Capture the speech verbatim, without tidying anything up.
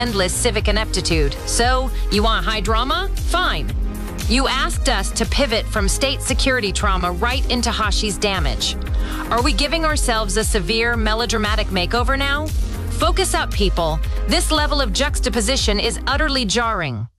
endless civic ineptitude. So, you want high drama? Fine. You asked us to pivot from state security trauma right into Hashi's damage. Are we giving ourselves a severe melodramatic makeover now? Focus up, people. This level of juxtaposition is utterly jarring.